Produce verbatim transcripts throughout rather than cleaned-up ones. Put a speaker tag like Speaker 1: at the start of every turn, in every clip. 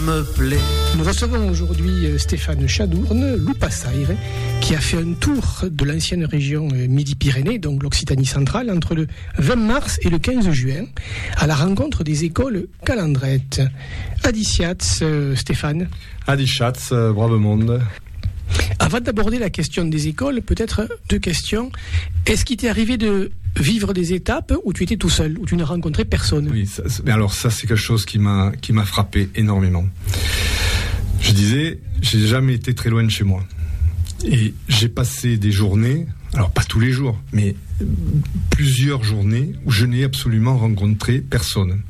Speaker 1: Me plaît.
Speaker 2: Nous recevons aujourd'hui Stéphane Chadourne, Loupassaire, qui a fait un tour de l'ancienne région Midi-Pyrénées, donc l'Occitanie centrale, entre le vingt mars et le quinze juin, à la rencontre des écoles calandrettes. Adiciats, euh, Stéphane.
Speaker 3: Adiciats, euh, brave monde.
Speaker 2: Avant d'aborder la question des écoles, peut-être deux questions. Est-ce qu'il t'est arrivé de vivre des étapes où tu étais tout seul, où tu ne rencontrais personne?
Speaker 3: Oui, ça, mais alors ça c'est quelque chose qui m'a qui m'a frappé énormément. Je disais, j'ai jamais été très loin de chez moi, et j'ai passé des journées, alors pas tous les jours, mais plusieurs journées où je n'ai absolument rencontré personne,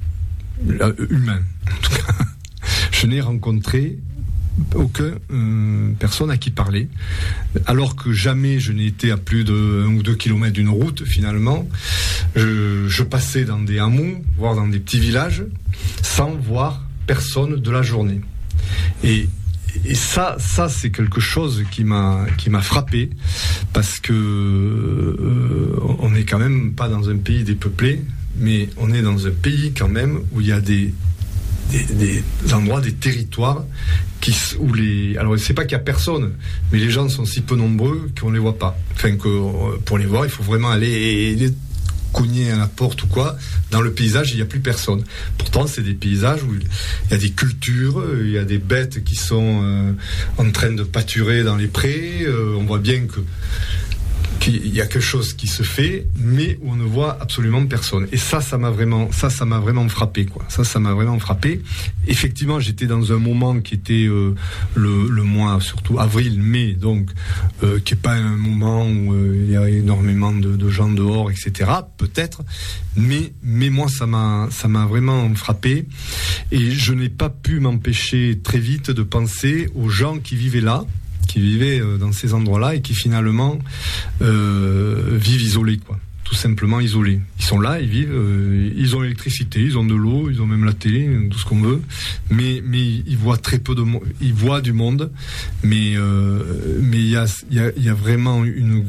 Speaker 3: humain en tout cas. Je n'ai rencontré aucune euh, personne à qui parler, alors que jamais je n'ai été à plus de un ou deux kilomètres d'une route. Finalement, je, je passais dans des hameaux, voire dans des petits villages, sans voir personne de la journée. Et, et ça, ça c'est quelque chose qui m'a qui m'a frappé, parce que euh, on n'est quand même pas dans un pays dépeuplé, mais on est dans un pays quand même où il y a des Des, des endroits, des territoires qui, où les, alors c'est pas qu'il y a personne, mais les gens sont si peu nombreux qu'on les voit pas. Enfin, que pour les voir, il faut vraiment aller les cogner à la porte ou quoi. Dans le paysage, il n'y a plus personne. Pourtant, c'est des paysages où il y a des cultures, il y a des bêtes qui sont euh, en train de pâturer dans les prés. Euh, on voit bien que qu'il y a quelque chose qui se fait, mais où on ne voit absolument personne. Et ça, ça m'a vraiment, ça, ça m'a vraiment frappé, quoi. Ça, ça m'a vraiment frappé. Effectivement, j'étais dans un moment qui était euh, le, le mois, surtout avril, mai, donc euh, qui est pas un moment où euh, il y a énormément de, de gens dehors, et cetera. Peut-être, mais mais moi, ça m'a, ça m'a vraiment frappé. Et je n'ai pas pu m'empêcher très vite de penser aux gens qui vivaient là, qui vivaient dans ces endroits-là et qui finalement euh, vivent isolés, quoi. Tout simplement isolés. Ils sont là, ils vivent, euh, ils ont l'électricité, ils ont de l'eau, ils ont même la télé, tout ce qu'on veut, mais mais ils voient très peu de monde, ils voient du monde, mais euh, mais il y a il y a il y a vraiment une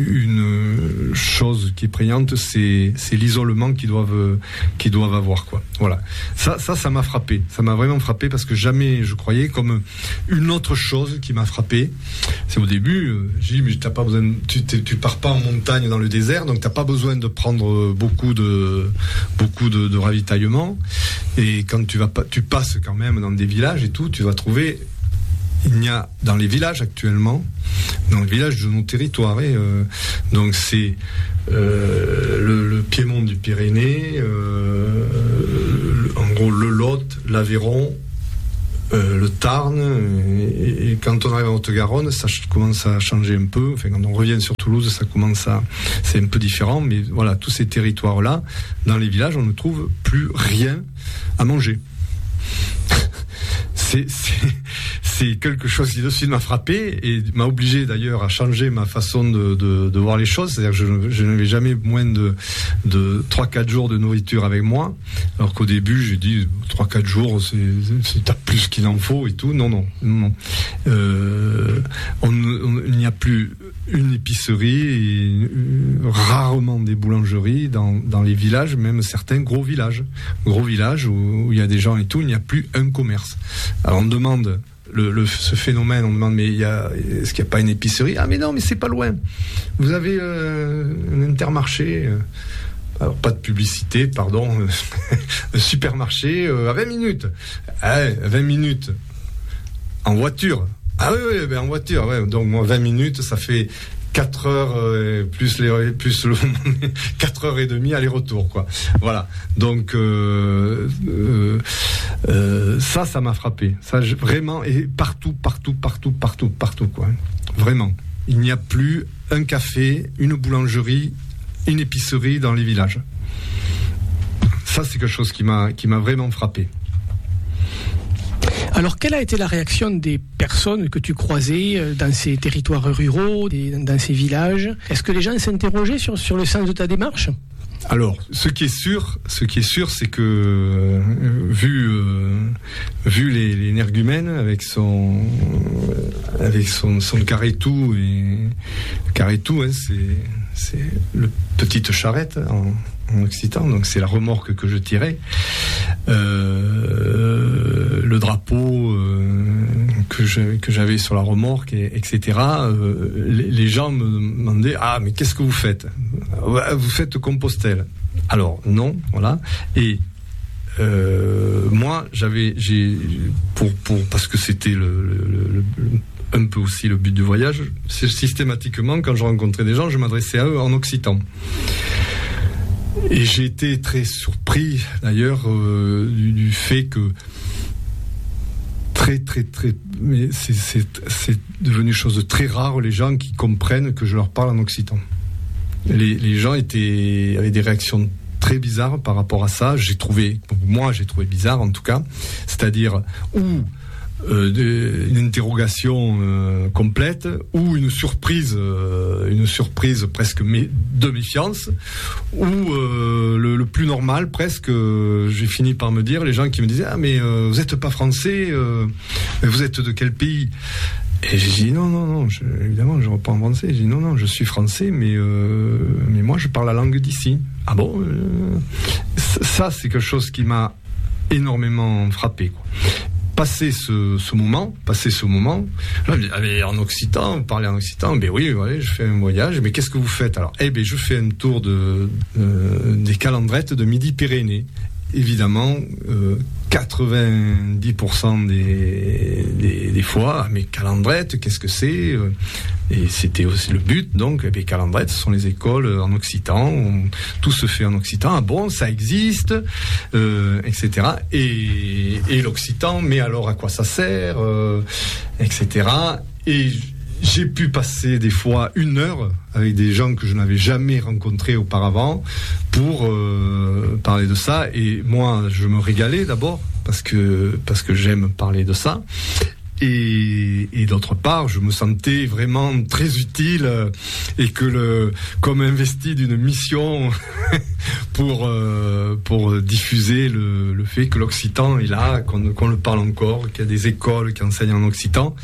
Speaker 3: une chose qui est prégnante, c'est c'est l'isolement qu'ils doivent qu'ils doivent avoir, quoi. Voilà. Ça ça ça m'a frappé, ça m'a vraiment frappé, parce que jamais je croyais. Comme une autre chose qui m'a frappé, c'est au début, euh, j'ai dit mais t'as pas besoin, de, tu tu pars pas en montagne dans le désert, donc t'as pas besoin de prendre beaucoup de beaucoup de, de ravitaillement, et quand tu vas pas, tu passes quand même dans des villages et tout, tu vas trouver, il n'y a dans les villages actuellement, dans les villages de nos territoires, et euh, donc c'est euh, le, le piémont du Pyrénées, euh, en gros le Lot, l'Aveyron, Euh, le Tarn, et, et quand on arrive en Haute-Garonne, ça commence à changer un peu. Enfin, quand on revient sur Toulouse, ça commence à, c'est un peu différent, mais voilà, tous ces territoires-là, dans les villages, on ne trouve plus rien à manger. c'est, c'est, c'est quelque chose qui de suite m'a frappé et m'a obligé d'ailleurs à changer ma façon de, de, de voir les choses. C'est-à-dire que je, je n'avais jamais moins de, de trois quatre jours de nourriture avec moi, alors qu'au début j'ai dit trois quatre jours c'est, c'est t'as plus qu'il en faut et tout. Non, non, non. Euh, on, on, il n'y a plus une épicerie et euh, rarement des boulangeries dans, dans les villages, même certains gros villages. Gros villages où, où il y a des gens et tout, il n'y a plus un commerce. Alors on demande le, le, ce phénomène, on demande mais il y a, est-ce qu'il n'y a pas une épicerie? Ah mais non, mais c'est pas loin. Vous avez euh, un Intermarché, euh, alors pas de publicité, pardon, un supermarché euh, à vingt minutes. Ah, vingt minutes en voiture. Ah oui, oui, ben en voiture, ouais. Donc moi vingt minutes, ça fait quatre heures euh, plus les plus le quatre heures et demie aller-retour, quoi. Voilà. Donc euh, euh, euh, ça ça m'a frappé. Ça je, vraiment, et partout partout partout partout partout, quoi. Vraiment. Il n'y a plus un café, une boulangerie, une épicerie dans les villages. Ça c'est quelque chose qui m'a qui m'a vraiment frappé.
Speaker 2: Alors, quelle a été la réaction des personnes que tu croisais dans ces territoires ruraux, dans ces villages? Est-ce que les gens s'interrogeaient sur, sur le sens de ta démarche?
Speaker 3: Alors, ce qui est sûr, ce qui est sûr, c'est que euh, vu euh, vu les, les énergumènes avec son euh, avec son son carretou et carretou, hein, c'est c'est le petite charrette en, en occitan, donc c'est la remorque que je tirais. Euh, le drapeau euh, que, je, que j'avais sur la remorque, et, etc. Euh, les, les gens me demandaient « Ah, mais qu'est-ce que vous faites ? Vous faites Compostelle ?» Alors, non, voilà. Et euh, moi, j'avais... j'ai pour, pour, parce que c'était le, le, le, le un peu aussi le but du voyage, c'est systématiquement, quand je rencontrais des gens, je m'adressais à eux en occitan. Et j'ai été très surpris, d'ailleurs, euh, du, du fait que très, très, très... Mais c'est, c'est, c'est devenu chose de très rare, les gens qui comprennent que je leur parle en occitan. Les, les gens étaient, avaient des réactions très bizarres par rapport à ça. J'ai trouvé, moi, j'ai trouvé bizarre, en tout cas. C'est-à-dire, ou... Euh, de, une interrogation euh, complète ou une surprise, euh, une surprise presque mé- de méfiance, ou euh, le, le plus normal presque. Euh, j'ai fini par me dire, les gens qui me disaient ah mais euh, vous êtes pas français, euh, vous êtes de quel pays? Et j'ai dit non non non, je, évidemment je reprends en français. J'ai dit non non, je suis français, mais euh, mais moi je parle la langue d'ici. Ah bon euh, ça c'est quelque chose qui m'a énormément frappé, quoi. Passer ce, ce moment, passer ce moment, là, allez, en occitan, vous parlez en occitan, ben oui, ouais, je fais un voyage, mais qu'est-ce que vous faites alors? Eh ben, je fais un tour de, euh, des Calandrettes de Midi-Pyrénées. Évidemment, euh, quatre-vingt-dix pour cent des, des, des fois, mais Calandrettes, qu'est-ce que c'est? Et c'était aussi le but, donc, les Calandrettes, ce sont les écoles en occitan, on, tout se fait en occitan, ah bon, ça existe, euh, et cetera. Et, et l'occitan, mais alors à quoi ça sert, euh, et cetera. Et j'ai pu passer des fois une heure avec des gens que je n'avais jamais rencontrés auparavant pour euh, parler de ça. Et moi, je me régalais d'abord parce que parce que j'aime parler de ça. Et, et d'autre part, je me sentais vraiment très utile et que le comme investi d'une mission pour euh, pour diffuser le, le fait que l'occitan est là, qu'on, qu'on le parle encore, qu'il y a des écoles qui enseignent en occitan.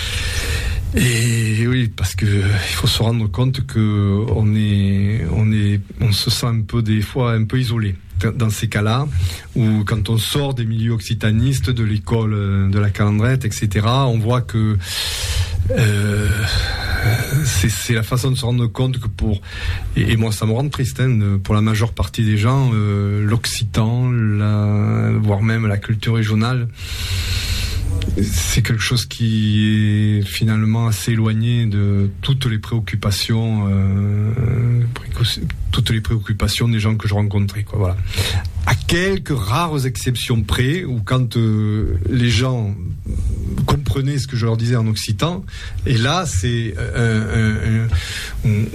Speaker 3: Et oui, parce que il faut se rendre compte que on est, on est, on se sent un peu des fois un peu isolé dans ces cas-là, où quand on sort des milieux occitanistes, de l'école de la Calandrette, et cetera, on voit que euh, c'est, c'est la façon de se rendre compte que pour et, et moi ça me rend triste, hein, pour la majeure partie des gens, euh, l'occitan, la, voire même la culture régionale, c'est quelque chose qui est finalement assez éloigné de toutes les préoccupations, euh, toutes les préoccupations des gens que je rencontrais, quoi. Voilà. À quelques rares exceptions près, où quand euh, les gens comprenaient ce que je leur disais en occitan, et là c'est euh, euh, euh,